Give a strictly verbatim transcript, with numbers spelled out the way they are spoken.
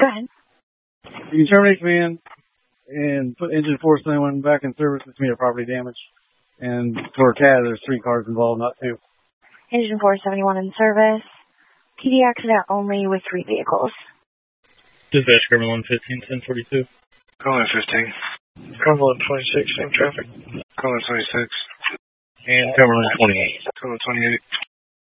Go ahead. You can terminate command and put engine four seventy-one back in service. It's me property damage. And for C A D, there's three cars involved, not two. Engine four seventy-one in service. P D accident only with three vehicles. Dispatch Cumberland fifteen, ten forty-two. Cumberland fifteen. Cumberland twenty-six, same traffic. Cumberland twenty-six. And Cumberland twenty-eight. Cumberland twenty-eight.